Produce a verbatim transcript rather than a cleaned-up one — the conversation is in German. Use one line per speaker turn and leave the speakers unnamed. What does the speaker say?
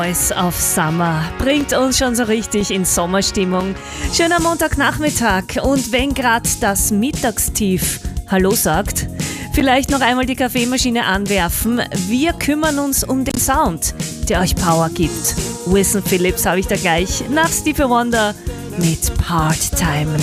Voice of Summer bringt uns schon so richtig in Sommerstimmung. Schöner Montagnachmittag und wenn gerade das Mittagstief Hallo sagt, vielleicht noch einmal die Kaffeemaschine anwerfen. Wir kümmern uns um den Sound, der euch Power gibt. Wilson Phillips habe ich da gleich nach Stevie Wonder mit Part-Time.